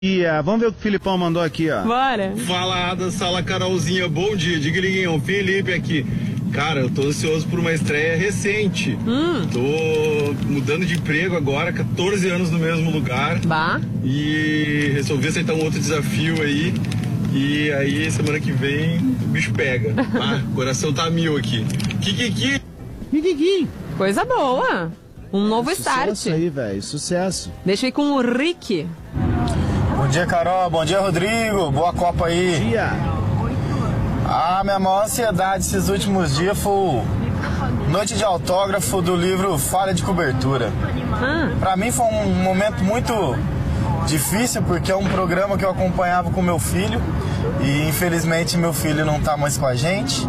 Vamos ver o que o Filipão mandou aqui, ó. Bora. Fala da sala Carolzinha, bom dia, Digriguinho, Felipe aqui. Cara, eu tô ansioso por uma estreia recente. Tô mudando de emprego agora, 14 anos no mesmo lugar. Bah. E resolvi aceitar um outro desafio aí. E aí, semana que vem, o bicho pega. O coração tá a mil aqui. Kikiki. Coisa boa. Um novo start. Sucesso aí, velho. Sucesso. Deixa eu ir com o Rick. Bom dia, Carol. Bom dia, Rodrigo. Boa Copa aí. Bom dia. Minha maior ansiedade esses últimos dias foi noite de autógrafo do livro Falha de Cobertura. Pra mim foi um momento muito difícil, porque é um programa que eu acompanhava com meu filho e infelizmente meu filho não tá mais com a gente.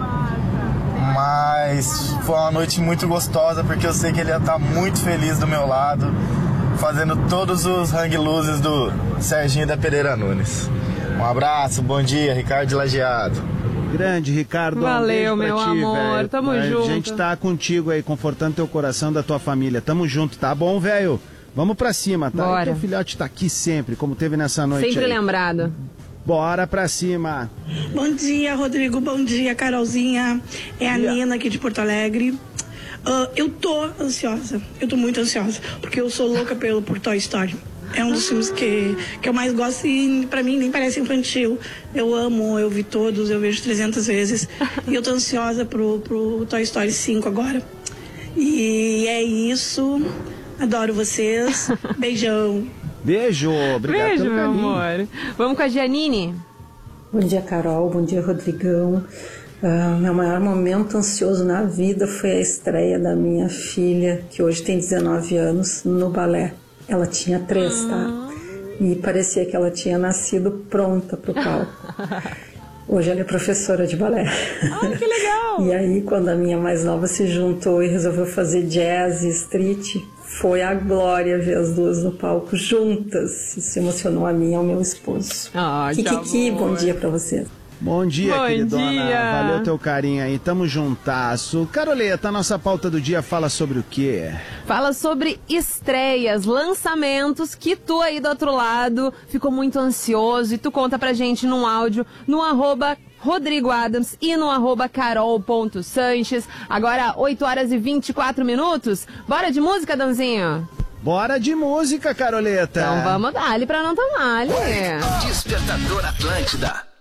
Mas foi uma noite muito gostosa, porque eu sei que ele ia estar muito feliz do meu lado, fazendo todos os hang looses do Serginho da Pereira Nunes. Um abraço, bom dia, Ricardo de Lajeado. Grande, Ricardo. Valeu, um beijo pra meu ti, amor. véio. Tamo junto. A gente tá contigo aí, confortando teu coração, da tua família. Tamo junto, tá bom, velho? Vamos pra cima, tá? Bora. E teu filhote tá aqui sempre, como teve nessa noite. Sempre aí. lembrado. Bora pra cima. Bom dia, Rodrigo. Bom dia, Carolzinha. É a Nina aqui de Porto Alegre. Eu tô ansiosa. Eu tô muito ansiosa. Porque eu sou louca por Toy Story. É um dos filmes que eu mais gosto e pra mim nem parece infantil. Eu amo, eu vi todos, eu vejo 300 vezes. E eu tô ansiosa pro Toy Story 5 agora. E é isso. Adoro vocês. Beijão. Beijo, obrigado. Beijo, pelo meu carinho. amor. Vamos com a Giannini. Bom dia, Carol. Bom dia, Rodrigão. Meu maior momento ansioso na vida foi a estreia da minha filha, que hoje tem 19 anos, no balé. Ela tinha 3, tá? E parecia que ela tinha nascido pronta pro palco. Hoje ela é professora de balé. Que legal! E aí, quando a minha mais nova se juntou e resolveu fazer jazz e street, foi a glória ver as duas no palco juntas. Isso emocionou a mim e ao meu esposo. Kikiki, bom dia pra vocês. Bom dia, Bom queridona. dia. Valeu teu carinho aí. Tamo juntasso. Caroleta, a nossa pauta do dia fala sobre o quê? Fala sobre estreias, lançamentos que tu aí do outro lado ficou muito ansioso e tu conta pra gente num áudio no @Rodrigo Adams e no @carol.sanches. Agora 8 horas e 24 minutos. Bora de música, Danzinho? Bora de música, Caroleta. Então vamos dar-lhe pra não tomar, ali. Despertador Atlântida.